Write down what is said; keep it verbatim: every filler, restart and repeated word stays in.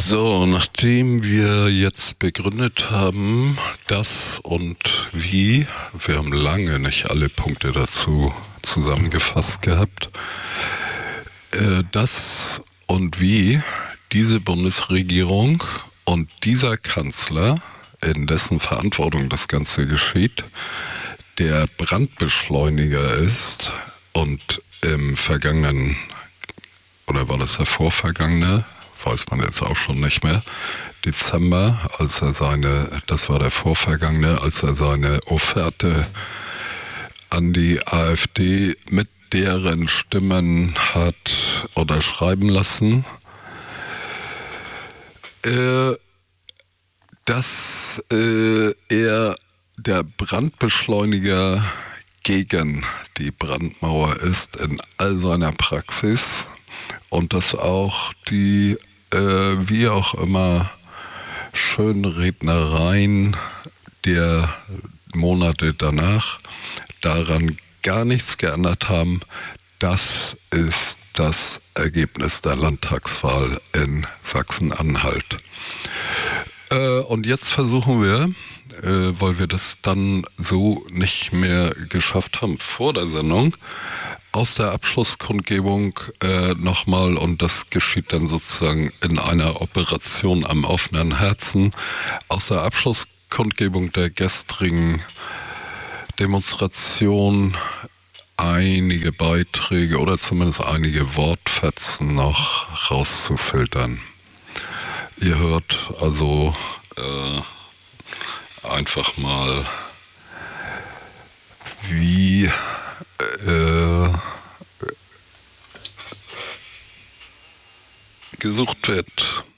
So, nachdem wir jetzt begründet haben, das und wie, wir haben lange nicht alle Punkte dazu zusammengefasst gehabt, äh, das und wie diese Bundesregierung und dieser Kanzler, in dessen Verantwortung das Ganze geschieht, der Brandbeschleuniger ist und im vergangenen, oder war das der vorvergangene, weiß man jetzt auch schon nicht mehr, Dezember, als er seine, das war der vorvergangene, als er seine Offerte an die AfD mit deren Stimmen hat unterschreiben lassen, äh, dass äh, er der Brandbeschleuniger gegen die Brandmauer ist in all seiner Praxis und dass auch die, äh, wie auch immer, Schönrednereien der Monate danach daran gar nichts geändert haben. Das ist das Ergebnis der Landtagswahl in Sachsen-Anhalt. Äh, und jetzt versuchen wir, äh, weil wir das dann so nicht mehr geschafft haben vor der Sendung, aus der Abschlusskundgebung äh, nochmal, und das geschieht dann sozusagen in einer Operation am offenen Herzen, aus der Abschlusskundgebung der gestrigen Demonstration einige Beiträge oder zumindest einige Wortfetzen noch rauszufiltern. Ihr hört also äh, einfach mal, wie äh, gesucht wird.